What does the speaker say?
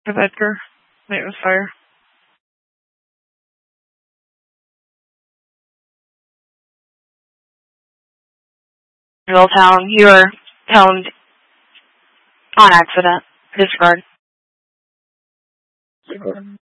With Edgar. It was fire. Milltown, you were toned on accident. Disregard.